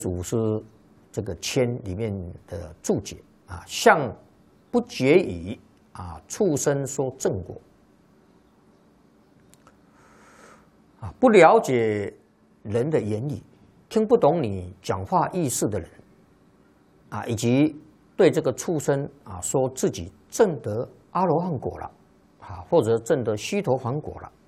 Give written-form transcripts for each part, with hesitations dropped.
祖师这个签里面的注解啊，向不解语啊，畜生说正果啊，不了解人的言语，听不懂你讲话意思的人啊，以及对这个畜生啊说自己证得阿罗汉果了啊，或者证得须陀洹果了，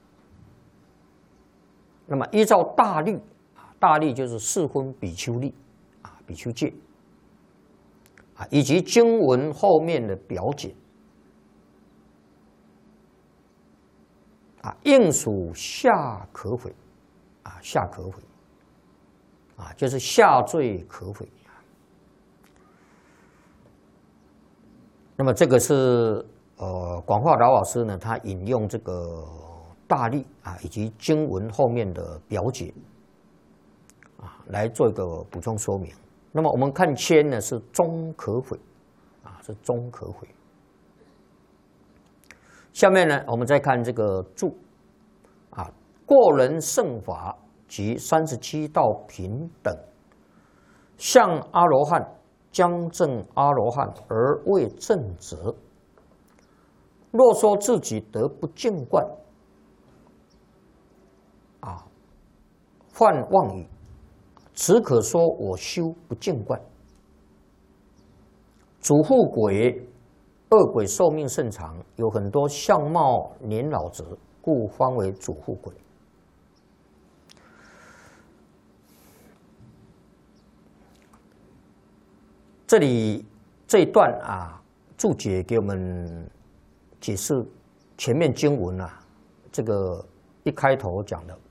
那么依照大律。大律就是四分比丘律啊，比丘戒啊，以及经文后面的表解啊，应属下可悔啊，下可悔啊，就是下罪可悔。那么这个是广化老老师呢，他引用这个大律啊，以及经文后面的表解。来做一个补充说明。那么我们看签呢是终可悔，啊是终可悔。下面呢我们再看这个注，啊过人圣法及37道品等，向阿罗汉将证阿罗汉而未证者，若说自己得不见观，啊犯妄语。只可说我修不见观，主护鬼、恶鬼寿命甚长，有很多相貌年老者，故方为主护鬼。这里这一段啊，注解给我们解释前面经文啊，这个一开头讲的，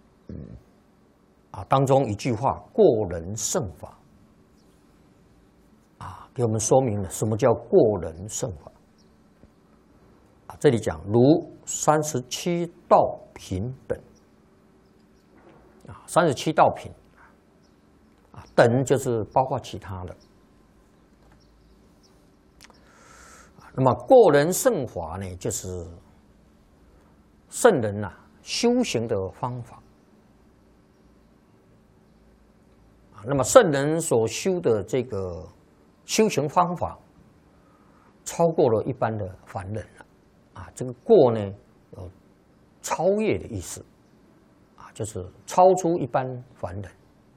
当中一句话“过人圣法”，啊，给我们说明了什么叫过人圣法。啊，这里讲如37道品等，啊，37道品，啊，等就是包括其他的。那么过人圣法呢，就是圣人呐修行的方法。那么圣人所修的这个修行方法，超过了一般的凡人了，啊，这个过呢有超越的意思，啊，就是超出一般凡人，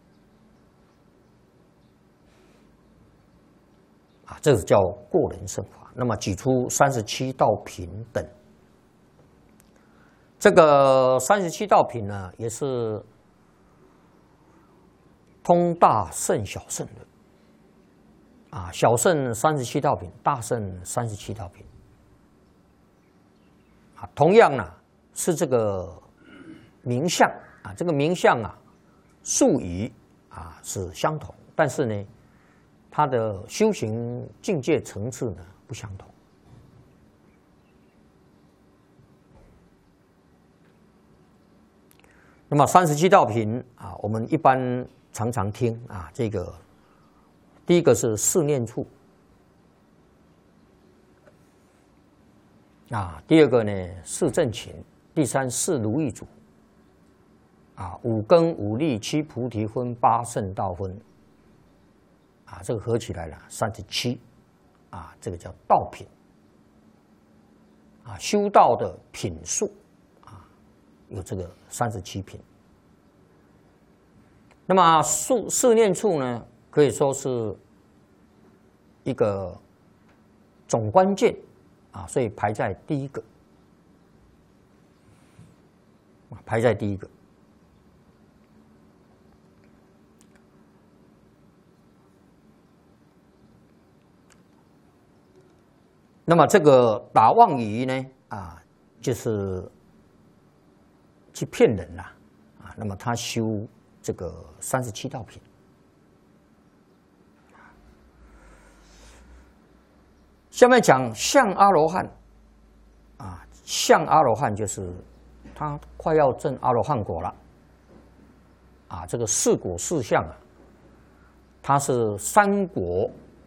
啊，这个叫过人圣法。那么举出37道品等，这个37道品呢，也是通大圣小圣的，啊，小圣37道品，大圣37道品，啊，同样呢是这个名相啊，这个名相啊，术语啊是相同，但是呢，它的修行境界层次呢不相同。那么37道品啊，我们一般常常听啊，这个第一个是四念处啊，第二个呢四正勤，第三四如意足啊，五根五力七菩提分八圣道分啊，这个合起来了37啊，这个叫道品啊，修道的品数啊，有这个37品。那么四念处呢，可以说是一个总关键啊，所以排在第一个，排在第一个。那么这个打妄语呢，啊，就是去骗人啦，啊，那么他修这个37道品。下面讲向阿罗汉，啊，向阿罗汉就是他快要证阿罗汉果了，啊，这个四果四相啊，他是三果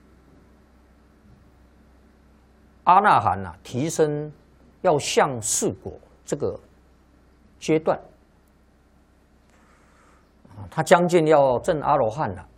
阿那含啊，提升要向四果这个阶段，他将近要证阿罗汉了。